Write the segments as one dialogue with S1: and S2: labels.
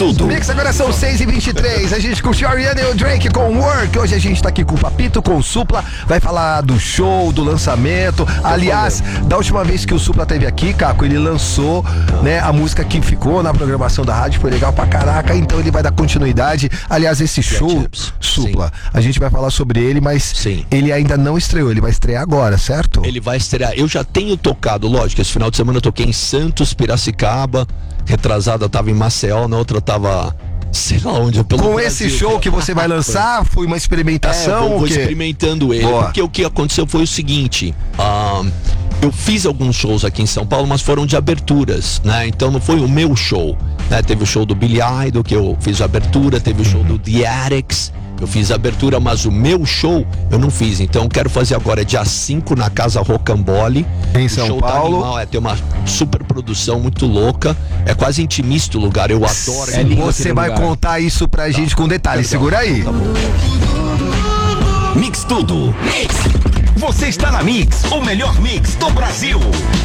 S1: tudo.
S2: Mix, agora são 6h23. A gente curtiu a Ariana e o Drake com Work. Hoje a gente tá aqui com o Papito, com o Supla. Vai falar do show, do lançamento. Aliás, da última vez que o Supla esteve aqui, Caco, ele lançou, né, a música que ficou na programação da rádio. Foi legal pra caraca. Então ele vai dar continuidade. Aliás, esse show, Supla, a gente vai falar sobre ele, mas ele ainda não estreou. Ele vai estrear agora, certo?
S1: Ele vai estrear. Eu já tenho tocado, lógico, esse final de semana eu toquei em Santos, Piracicaba. Retrasada tava em Maceió, na outra tava, sei lá onde. Pelo
S2: com
S1: Brasil,
S2: esse show que você vai lançar, foi uma experimentação?
S1: Vou experimentando ele.
S2: Boa.
S1: Porque o que aconteceu foi o seguinte: eu fiz alguns shows aqui em São Paulo, mas foram de aberturas, né? Então não foi o meu show, né? Teve o show do Billy Idol, que eu fiz a abertura, teve o show do The Addicts, eu fiz a abertura, mas o meu show eu não fiz. Então eu quero fazer agora dia 5 na Casa Rocambole,
S2: em São Paulo.
S1: Animal, tem uma super produção muito louca. É quase intimista o lugar, eu adoro.
S2: Você vai contar isso pra gente com detalhes. Segura aí.
S1: Tá bom.
S3: Mix Tudo. Você está na Mix, o melhor mix do Brasil.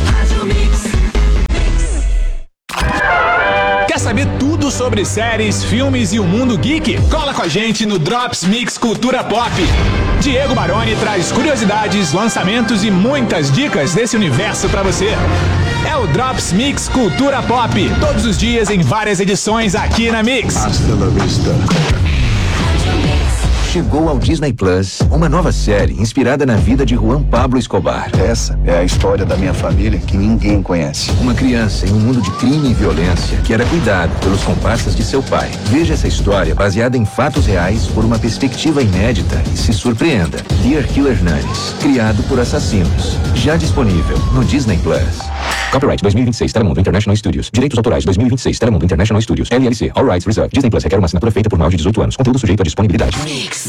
S4: Quer saber tudo sobre séries, filmes e o mundo geek? Cola com a gente no Drops Mix Cultura Pop. Diego Baroni traz curiosidades, lançamentos e muitas dicas desse universo pra você. É o Drops Mix Cultura Pop, todos os dias em várias edições aqui na Mix.
S5: Hasta la vista.
S6: Chegou ao Disney Plus uma nova série inspirada na vida de Juan Pablo Escobar.
S5: Essa é a história da minha família que ninguém conhece.
S6: Uma criança em um mundo de crime e violência que era cuidado pelos comparsas de seu pai. Veja essa história baseada em fatos reais por uma perspectiva inédita e se surpreenda. Dear Killer Nannies, criado por assassinos. Já disponível no Disney Plus. Copyright 2026 Telemundo International Studios. Direitos autorais 2026 Telemundo International Studios. LLC. All rights reserved. Disney Plus requer uma assinatura feita por maior de 18 anos. Conteúdo sujeito à disponibilidade.